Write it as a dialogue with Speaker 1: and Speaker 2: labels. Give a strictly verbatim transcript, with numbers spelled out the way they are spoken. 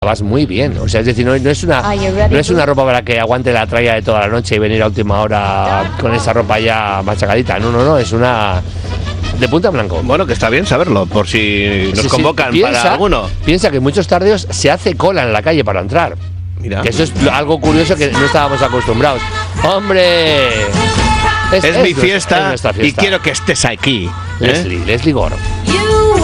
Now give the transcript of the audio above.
Speaker 1: vas muy bien, o sea, es decir, no, no es una no es una ropa para que aguante la tralla de toda la noche y venir a última hora con esa ropa ya machacadita, no, no, no, es una de punta en blanco.
Speaker 2: Bueno, que está bien saberlo, por si nos
Speaker 1: sí,
Speaker 2: convocan
Speaker 1: sí. Piensa,
Speaker 2: para alguno.
Speaker 1: Piensa que en muchos tardeos se hace cola en la calle para entrar.
Speaker 2: Mira.
Speaker 1: Que eso es algo curioso que no estábamos acostumbrados. ¡Hombre!
Speaker 2: Es, es, mi fiesta,
Speaker 1: es fiesta
Speaker 2: y quiero que estés aquí. ¿eh?
Speaker 1: Leslie, Leslie Gore.